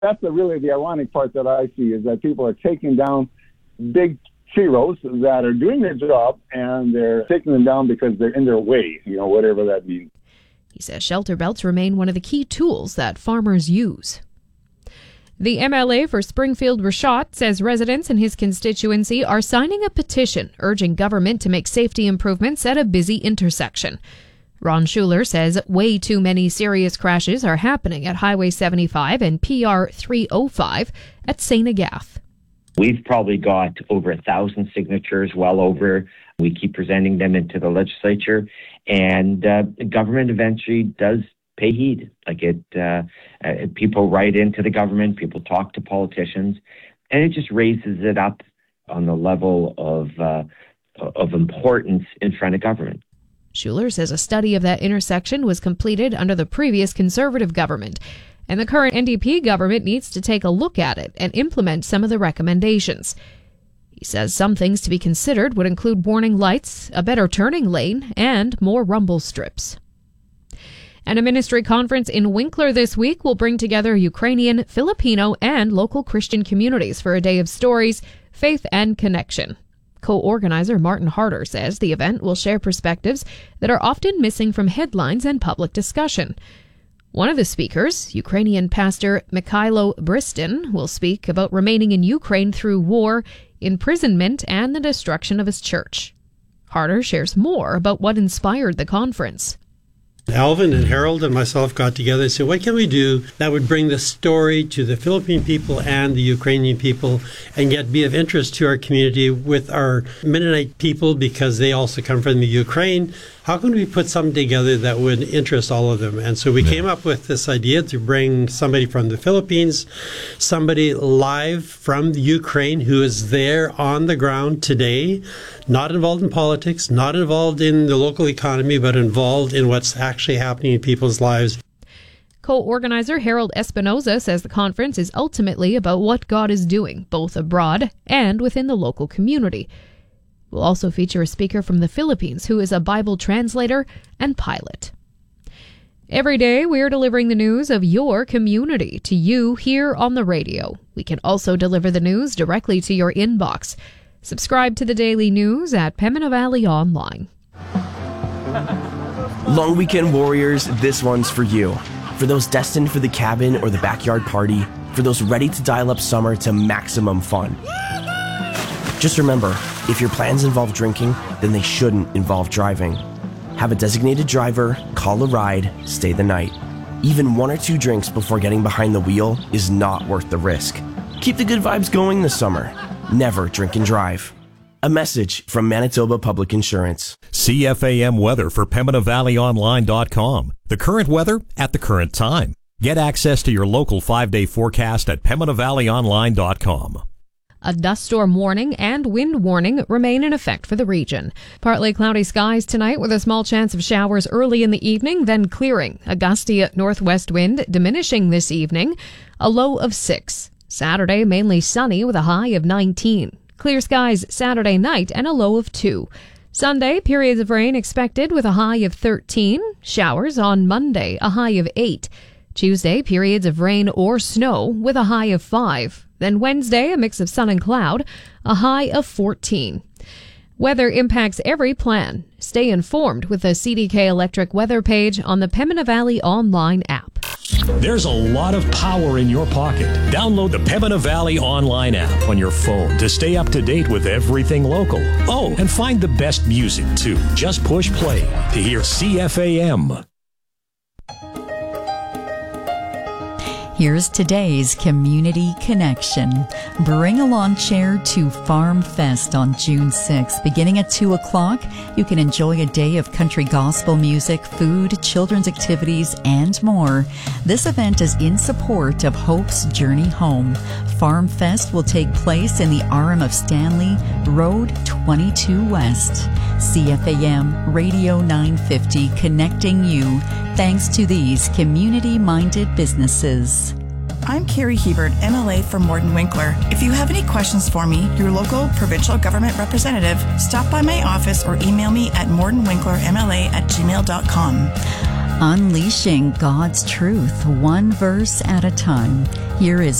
That's really the ironic part that I see, is that people are taking down big heroes that are doing their job, and they're taking them down because they're in their way, whatever that means. He says shelter belts remain one of the key tools that farmers use. The MLA for Springfield Rashad says residents in his constituency are signing a petition urging government to make safety improvements at a busy intersection. Ron Schuler says way too many serious crashes are happening at Highway 75 and PR 305 at St. Agath. We've probably got over 1,000 signatures, well over. We keep presenting them into the legislature, and the government eventually does pay heed. People write into the government, people talk to politicians, and it just raises it up on the level of importance in front of government. Schuler says a study of that intersection was completed under the previous Conservative government, and the current NDP government needs to take a look at it and implement some of the recommendations. He says some things to be considered would include warning lights, a better turning lane, and more rumble strips. And a ministry conference in Winkler this week will bring together Ukrainian, Filipino, and local Christian communities for a day of stories, faith, and connection. Co-organizer Martin Harder says the event will share perspectives that are often missing from headlines and public discussion. One of the speakers, Ukrainian pastor Mikhailo Bristin, will speak about remaining in Ukraine through war, imprisonment, and the destruction of his church. Harder shares more about what inspired the conference. Alvin and Harold and myself got together and said, what can we do that would bring the story to the Philippine people and the Ukrainian people, and yet be of interest to our community with our Mennonite people, because they also come from the Ukraine. How can we put something together that would interest all of them? And so we came up with this idea to bring somebody from the Philippines, somebody live from the Ukraine who is there on the ground today, not involved in politics, not involved in the local economy, but involved in what's actually happening in people's lives. Co-organizer Harold Espinoza says the conference is ultimately about what God is doing, both abroad and within the local community. We'll also feature a speaker from the Philippines who is a Bible translator and pilot. Every day, we're delivering the news of your community to you here on the radio. We can also deliver the news directly to your inbox. Subscribe to the daily news at Pembina Valley Online. Long weekend warriors, this one's for you. For those destined for the cabin or the backyard party, for those ready to dial up summer to maximum fun. Just remember, if your plans involve drinking, then they shouldn't involve driving. Have a designated driver, call a ride, stay the night. Even 1 or 2 drinks before getting behind the wheel is not worth the risk. Keep the good vibes going this summer. Never drink and drive. A message from Manitoba Public Insurance. CFAM weather for PembinaValleyOnline.com. The current weather at the current time. Get access to your local 5-day forecast at PembinaValleyOnline.com. A dust storm warning and wind warning remain in effect for the region. Partly cloudy skies tonight with a small chance of showers early in the evening, then clearing. A gusty northwest wind diminishing this evening, a low of 6. Saturday mainly sunny with a high of 19. Clear skies Saturday night and a low of 2. Sunday, periods of rain expected with a high of 13. Showers on Monday, a high of 8. Tuesday, periods of rain or snow with a high of 5. Then Wednesday, a mix of sun and cloud, a high of 14. Weather impacts every plan. Stay informed with the CDK Electric weather page on the Pembina Valley Online app. There's a lot of power in your pocket. Download the Pembina Valley Online app on your phone to stay up to date with everything local. Oh, and find the best music, too. Just push play to hear CFAM. Here's today's Community Connection. Bring a lawn chair to Farm Fest on June 6th. Beginning at 2 o'clock, you can enjoy a day of country gospel music, food, children's activities, and more. This event is in support of Hope's Journey Home. Farm Fest will take place in the RM of Stanley, Road 22 West. CFAM Radio 950, connecting you thanks to these community-minded businesses. I'm Carrie Hebert, MLA for Morden Winkler. If you have any questions for me, your local provincial government representative, stop by my office or email me at mordenwinklermla@gmail.com. Unleashing God's truth, one verse at a time. Here is